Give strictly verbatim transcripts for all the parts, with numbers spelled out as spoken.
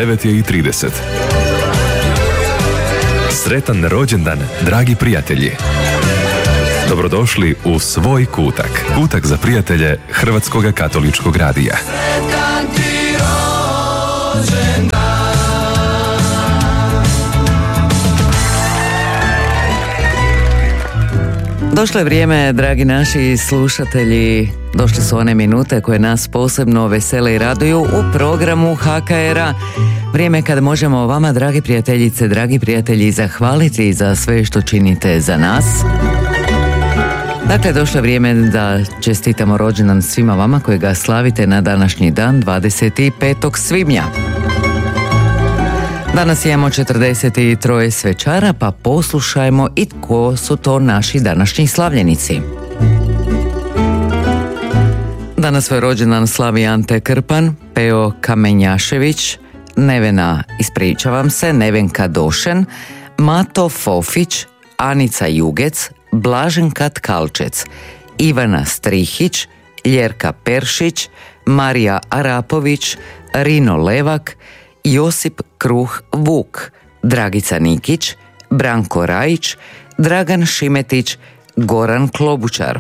devet je i trideset. Sretan rođendan, dragi prijatelji! Dobrodošli u Svoj kutak. Kutak za prijatelje Hrvatskog katoličkog radija. Došlo je vrijeme, dragi naši slušatelji, došli su one minute koje nas posebno vesele i raduju u programu H K R-a. Vrijeme kad možemo vama, dragi prijateljice, dragi prijatelji, zahvaliti za sve što činite za nas. Dakle, došlo je vrijeme da čestitamo rođendan svima vama koji ga slavite na današnji dan, dvadeset petog svibnja. Danas imamo četrdeset tri svečara, pa poslušajmo i tko su to naši današnji slavljenici. Danas svoj rođendan slavi Ante Krpan, Peo Kamenjašević, Nevena, ispričavam se, Nevenka Došen, Mato Fofić, Anica Jugec, Blaženka Tkalčec, Ivana Strihić, Ljerka Peršić, Marija Arapović, Rino Levak, Josip Kruh Vuk, Dragica Nikić, Branko Rajić, Dragan Šimetić, Goran Klobučar,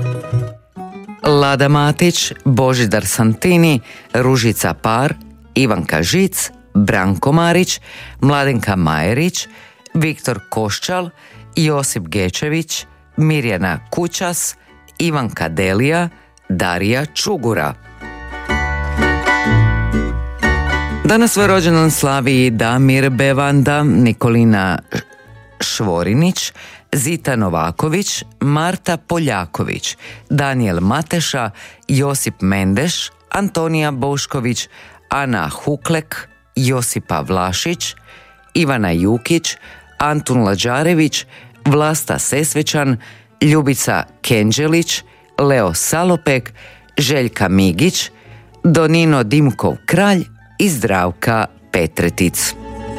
Lada Matić, Božidar Santini, Ružica Par, Ivanka Žic, Branko Marić, Mladenka Majerić, Viktor Koščal, Josip Gečević, Mirjana Kućas, Ivanka Delija, Darija Čugura. Danas svoj rođendan slavi Damir Bevanda, Nikolina Švorinić, Zita Novaković, Marta Poljaković, Daniel Mateša, Josip Mendeš, Antonija Bošković, Ana Huklek, Josipa Vlašić, Ivana Jukić, Antun Lađarević, Vlasta Sesvećan, Ljubica Kenđelić, Leo Salopek, Željka Migić, Donino Dimkov Kralj i Zdravka Petretic.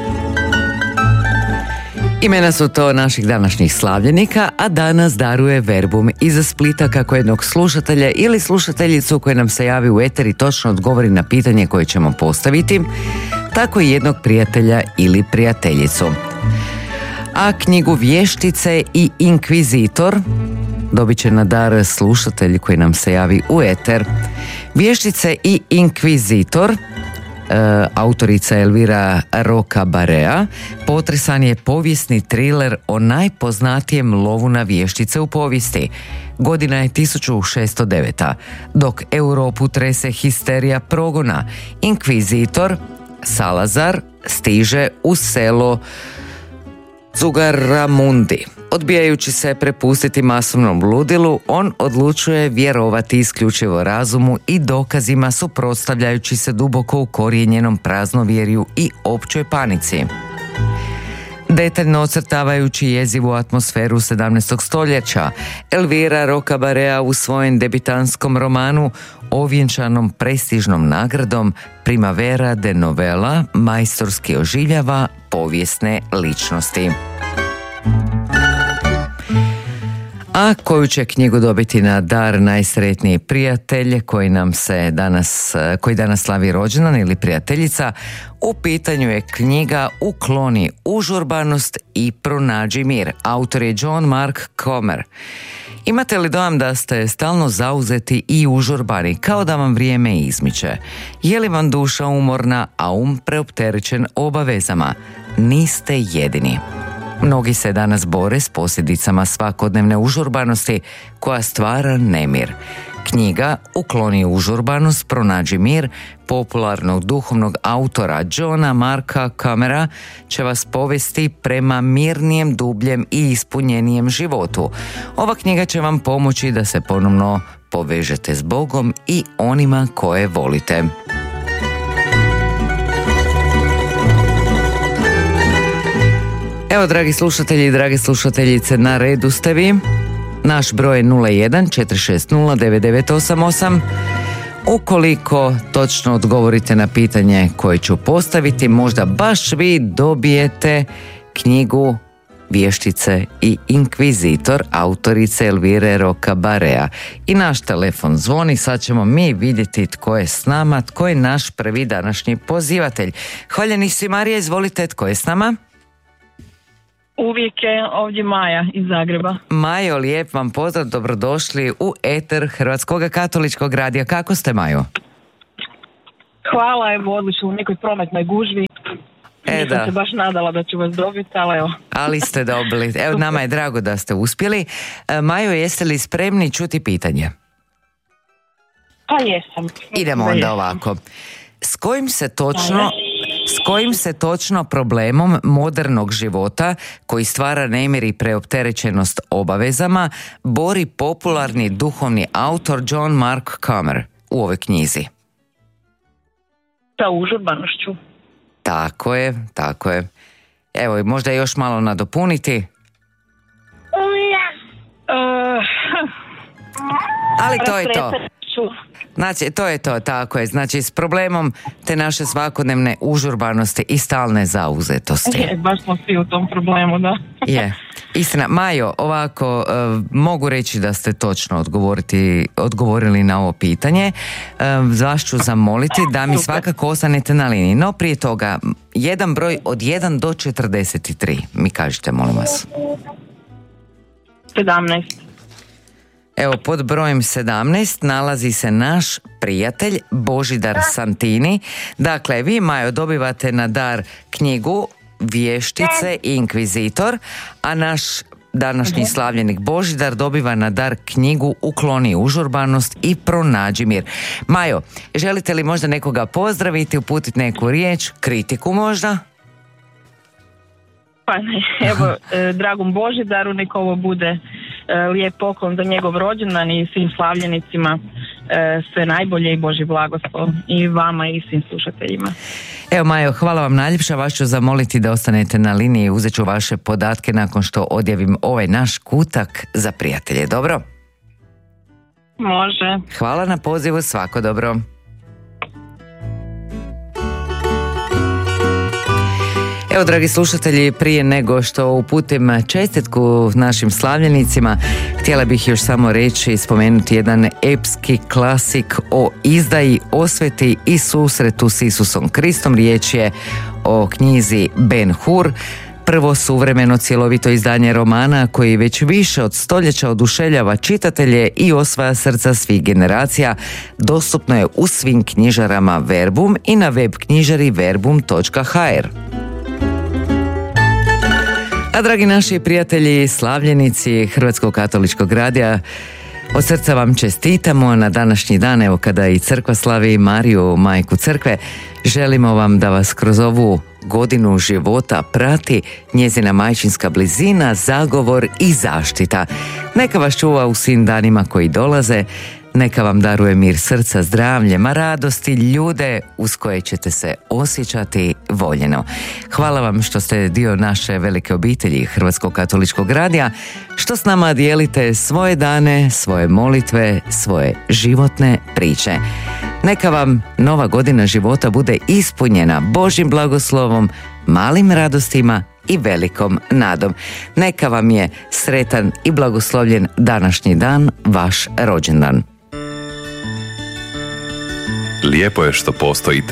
Imena su to naših današnjih slavljenika, a danas daruje verbum iz Splita kako jednog slušatelja ili slušateljicu koji nam se javi u eter i točno odgovori na pitanje koje ćemo postaviti, tako i jednog prijatelja ili prijateljicu. A knjigu Vještice i inkvizitor dobit će na dar slušatelj koji nam se javi u eter. Vještice i inkvizitor, E, autorica Elvira Roca Barea, potresan je povijesni triler o najpoznatijem lovu na vještice u povijesti. Godina je tisuću šesto deveta. Dok Europu trese histerija progona, inkvizitor Salazar stiže u selo Zugaramundi. Odbijajući se prepustiti masovnom ludilu, on odlučuje vjerovati isključivo razumu i dokazima, suprotstavljajući se duboko ukorijenjenom praznovjerju i općoj panici. Detaljno ocrtavajući jezivu atmosferu sedamnaestog stoljeća, Elvira Roca Barea u svojem debitanskom romanu, ovjenčanom prestižnom nagradom Primavera de Novela, majstorski oživljava povijesne ličnosti. A koju će knjigu dobiti na dar najsretniji prijatelj koji nam se danas, koji danas slavi rođendan ili prijateljica, u pitanju je knjiga Ukloni užurbanost i pronađi mir. Autor je John Mark Comer. Imate li dojam da ste stalno zauzeti i užurbani, kao da vam vrijeme izmiče? Je li vam duša umorna, a um preopterećen obavezama? Niste jedini. Mnogi se danas bore s posljedicama svakodnevne užurbanosti koja stvara nemir. Knjiga Ukloni užurbanost, pronađi mir popularnog duhovnog autora Johna Marka Comera će vas povesti prema mirnijem, dubljem i ispunjenijem životu. Ova knjiga će vam pomoći da se ponovno povežete s Bogom i onima koje volite. Evo, dragi slušatelji i drage slušateljice, na redu ste vi. Naš broj je nula jedan četiri šest nula devet devet osam osam. Ukoliko točno odgovorite na pitanje koje ću postaviti, možda baš vi dobijete knjigu vještice i inkvizitor autorice Elvire Rocabarea. I naš telefon zvoni, sad ćemo mi vidjeti tko je s nama, tko je naš prvi današnji pozivatelj. Hvaljeni si Marija, izvolite, tko je s nama? Uvijek je ovdje Maja iz Zagreba. Majo, lijep vam pozdrav, dobrodošli u eter Hrvatskog katoličkog radija. Kako ste, Majo? Hvala, evo odlično u nekoj prometnoj gužvi. E, da. Nisam se baš nadala da ću vas dobiti, ali evo. Ali ste dobili. Evo, nama je drago da ste uspjeli. E, Majo, jeste li spremni čuti pitanje? Pa jesam. Idemo onda jesam. ovako. S kojim se točno... S kojim se točno problemom modernog života, koji stvara nemir i preopterećenost obavezama, bori popularni duhovni autor John Mark Comer u ovoj knjizi? Sa užurbanošću. Tako je, tako je. Evo, možda još malo nadopuniti. Uh, Ali to je to. Znači, to je to, tako je. Znači, s problemom te naše svakodnevne užurbanosti i stalne zauzetosti. Je, baš smo svi u tom problemu, da. Je, istina. Majo, ovako, uh, mogu reći da ste točno odgovoriti, odgovorili na ovo pitanje. Uh, vas ću zamoliti da mi svakako ostanete na liniji. No, prije toga, jedan broj od jedan do četrdeset tri. Mi kažete, molim vas. sedamnaest. Evo, pod brojem sedamnaest nalazi se naš prijatelj Božidar Santini. Dakle, vi, Majo, dobivate na dar knjigu Vještice i inkvizitor, a naš današnji slavljenik Božidar dobiva na dar knjigu Ukloni užurbanost i pronađi mir. Majo, želite li možda nekoga pozdraviti, uputiti neku riječ, kritiku možda? Pa ne, evo, eh, dragom Božidaru, neka ovo bude lijep poklon za njegov rođendan i svim slavljenicima, sve najbolje i Božji blagoslov i vama i svim slušateljima. Evo, Majo, hvala vam najljepša, vas ću zamoliti da ostanete na liniji i uzet ću vaše podatke nakon što odjavim ovaj naš kutak za prijatelje, dobro? Može. Hvala na pozivu, svako dobro. Evo, dragi slušatelji, prije nego što uputim čestitku našim slavljenicima, htjela bih još samo reći i spomenuti jedan epski klasik o izdaji, osveti i susretu s Isusom Kristom. Riječ je o knjizi Ben Hur, prvo suvremeno cjelovito izdanje romana koji već više od stoljeća oduševljava čitatelje i osvaja srca svih generacija. Dostupno je u svim knjižarama Verbum i na web knjižari verbum točka ha er. A dragi naši prijatelji, slavljenici Hrvatskog katoličkog radija, od srca vam čestitamo na današnji dan, evo kada i crkva slavi Mariju, majku crkve. Želimo vam da vas kroz ovu godinu života prati njezina majčinska blizina, zagovor i zaštita. Neka vas čuva u svim danima koji dolaze, neka vam daruje mir srca, zdravlje, ma radosti, ljude uz koje ćete se osjećati voljeno. Hvala vam što ste dio naše velike obitelji Hrvatskog katoličkog radija, što s nama dijelite svoje dane, svoje molitve, svoje životne priče. Neka vam nova godina života bude ispunjena Božjim blagoslovom, malim radostima i velikom nadom. Neka vam je sretan i blagoslovljen današnji dan, vaš rođendan. Lijepo je što postojite.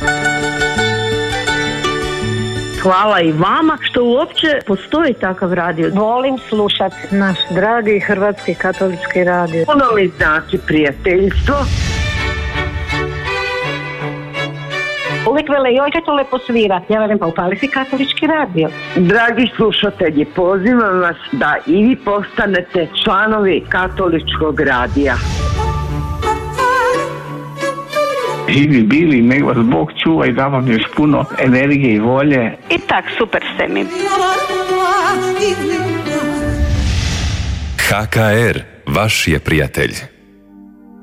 Hvala i vama što uopće postoji takav radio. Volim slušati naš dragi Hrvatski katolički radio. Puno mi znači prijateljstvo. Uvijek vele, joj kaj to lepo svira. Ja velim, pa upali si katolički radio. Dragi slušatelji, pozivam vas da i vi postanete članovi katoličkog radija. Živi bili, nek vas Bog čuva i da vam još puno energije i volje. I tak, super ste mi. ha ka er, vaš je prijatelj.